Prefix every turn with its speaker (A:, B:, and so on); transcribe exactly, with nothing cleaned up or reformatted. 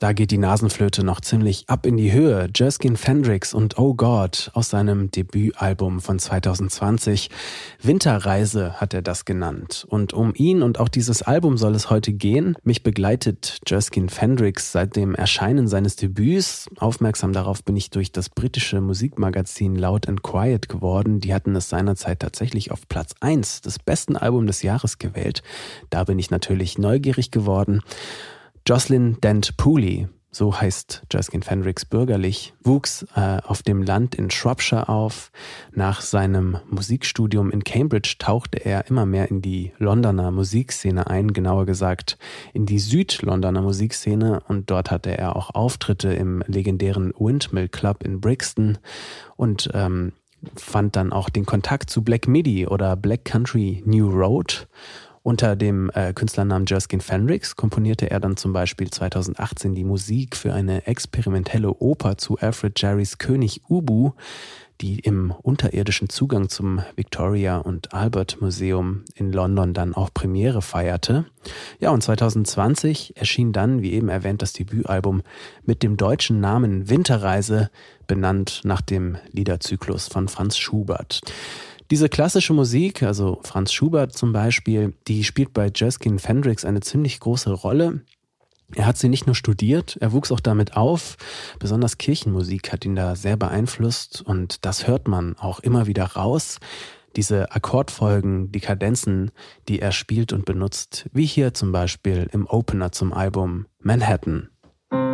A: Da geht die Nasenflöte noch ziemlich ab in die Höhe. Jerskin Fendrix und Oh God aus seinem Debütalbum von zwanzig zwanzig. Winterreise hat er das genannt. Und um ihn und auch dieses Album soll es heute gehen. Mich begleitet Jerskin Fendrix seit dem Erscheinen seines Debüts. Aufmerksam darauf bin ich durch das britische Musikmagazin Loud and Quiet geworden. Die hatten es seinerzeit tatsächlich auf Platz eins des besten Albums des Jahres gewählt. Da bin ich natürlich neugierig geworden. Jocelyn Dent Pooley, so heißt Jerskin Fendrix bürgerlich, wuchs äh, auf dem Land in Shropshire auf. Nach seinem Musikstudium in Cambridge tauchte er immer mehr in die Londoner Musikszene ein, genauer gesagt in die Süd-Londoner Musikszene, und dort hatte er auch Auftritte im legendären Windmill Club in Brixton und ähm, fand dann auch den Kontakt zu Black Midi oder Black Country New Road. Unter dem äh, Künstlernamen Jerskin Fendrix komponierte er dann zum Beispiel zwanzig achtzehn die Musik für eine experimentelle Oper zu Alfred Jarrys König Ubu, die im unterirdischen Zugang zum Victoria und Albert Museum in London dann auch Premiere feierte. Ja, und zwanzig zwanzig erschien dann, wie eben erwähnt, das Debütalbum mit dem deutschen Namen Winterreise, benannt nach dem Liederzyklus von Franz Schubert. Diese klassische Musik, also Franz Schubert zum Beispiel, die spielt bei Jerskin Fendrix eine ziemlich große Rolle. Er hat sie nicht nur studiert, er wuchs auch damit auf. Besonders Kirchenmusik hat ihn da sehr beeinflusst und das hört man auch immer wieder raus. Diese Akkordfolgen, die Kadenzen, die er spielt und benutzt, wie hier zum Beispiel im Opener zum Album Manhattan.